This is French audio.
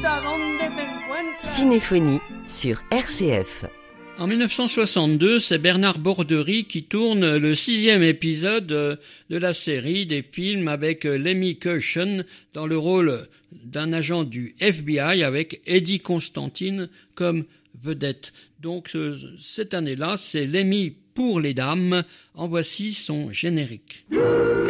Cinéphonie sur RCF. En 1962, c'est Bernard Borderie qui tourne le 6e épisode de la série des films avec Lemmy Cushion dans le rôle d'un agent du FBI avec Eddie Constantine comme vedette. Donc cette année-là, c'est Lemmy pour les dames. En voici son générique.